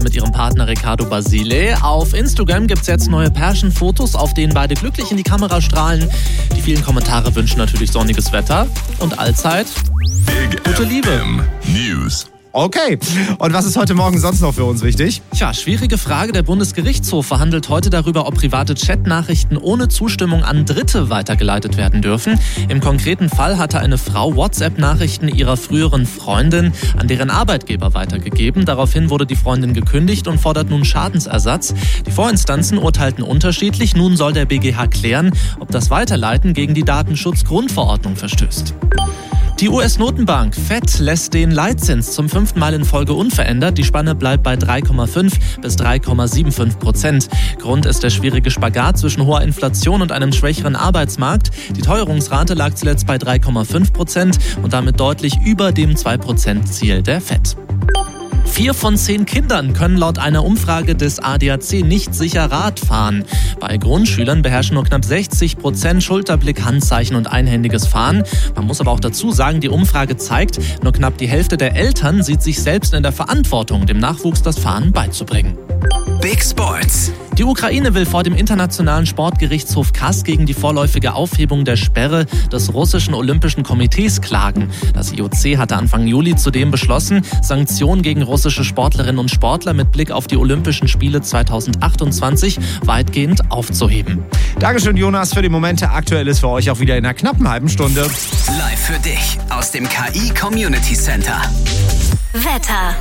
mit ihrem Partner Riccardo Basile. Auf Instagram gibt es jetzt neue Pärchenfotos, auf denen beide glücklich in die Kamera strahlen. Die vielen Kommentare wünschen natürlich sonniges Wetter und allzeit gute Liebe. News. Okay, und was ist heute Morgen sonst noch für uns wichtig? Tja, schwierige Frage. Der Bundesgerichtshof verhandelt heute darüber, ob private Chatnachrichten ohne Zustimmung an Dritte weitergeleitet werden dürfen. Im konkreten Fall hatte eine Frau WhatsApp-Nachrichten ihrer früheren Freundin an deren Arbeitgeber weitergegeben. Daraufhin wurde die Freundin gekündigt und fordert nun Schadensersatz. Die Vorinstanzen urteilten unterschiedlich. Nun soll der BGH klären, ob das Weiterleiten gegen die Datenschutzgrundverordnung verstößt. Die US-Notenbank FED lässt den Leitzins zum 5. Mal in Folge unverändert. Die Spanne bleibt bei 3,5 bis 3,75%. Grund ist der schwierige Spagat zwischen hoher Inflation und einem schwächeren Arbeitsmarkt. Die Teuerungsrate lag zuletzt bei 3,5% und damit deutlich über dem 2%-Ziel der FED. 4 von 10 Kindern können laut einer Umfrage des ADAC nicht sicher Rad fahren. Bei Grundschülern beherrschen nur knapp 60% Schulterblick, Handzeichen und einhändiges Fahren. Man muss aber auch dazu sagen, die Umfrage zeigt, nur knapp die Hälfte der Eltern sieht sich selbst in der Verantwortung, dem Nachwuchs das Fahren beizubringen. Big Sports. Die Ukraine will vor dem Internationalen Sportgerichtshof Kass gegen die vorläufige Aufhebung der Sperre des russischen Olympischen Komitees klagen. Das IOC hatte Anfang Juli zudem beschlossen, Sanktionen gegen russische Sportlerinnen und Sportler mit Blick auf die Olympischen Spiele 2028 weitgehend aufzuheben. Dankeschön, Jonas, für die Momente. Aktuell ist für euch auch wieder in einer knappen halben Stunde. Live für dich aus dem KI Community Center. Wetter.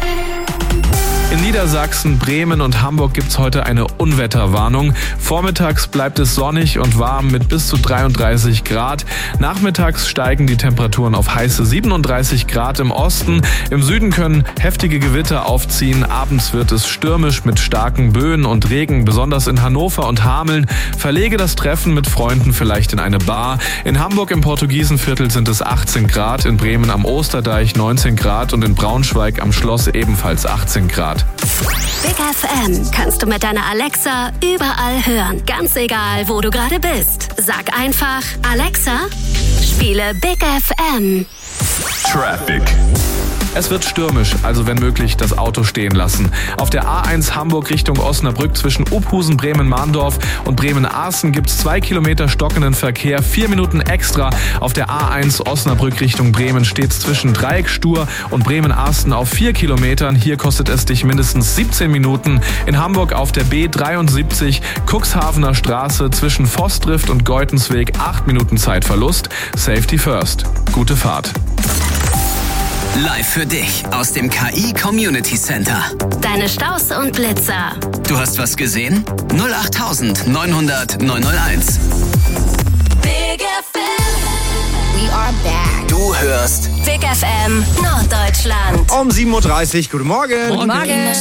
In Niedersachsen, Bremen und Hamburg gibt es heute eine Unwetterwarnung. Vormittags bleibt es sonnig und warm mit bis zu 33 Grad. Nachmittags steigen die Temperaturen auf heiße 37 Grad im Osten. Im Süden können heftige Gewitter aufziehen. Abends wird es stürmisch mit starken Böen und Regen, besonders in Hannover und Hameln. Verlege das Treffen mit Freunden vielleicht in eine Bar. In Hamburg im Portugiesenviertel sind es 18 Grad, in Bremen am Osterdeich 19 Grad und in Braunschweig am Schloss ebenfalls 18 Grad. Big FM kannst du mit deiner Alexa überall hören. Ganz egal, wo du gerade bist. Sag einfach, Alexa, spiele Big FM. Traffic. Es wird stürmisch, also wenn möglich das Auto stehen lassen. Auf der A1 Hamburg Richtung Osnabrück zwischen Uphusen, Bremen-Mahndorf und Bremen-Aßen gibt es 2 Kilometer stockenden Verkehr, 4 Minuten extra. Auf der A1 Osnabrück Richtung Bremen steht es zwischen Dreieckstur und Bremen-Aßen auf 4 Kilometern. Hier kostet es dich mindestens 17 Minuten. In Hamburg auf der B73 Cuxhavener Straße zwischen Vossdrift und Geutensweg 8 Minuten Zeitverlust. Safety first. Gute Fahrt. Live für dich aus dem KI Community Center. Deine Staus und Blitzer. Du hast was gesehen? 08900 901. Big FM. We are back. Du hörst Big FM Norddeutschland. Um 7.30 Uhr. Guten Morgen. Morgen.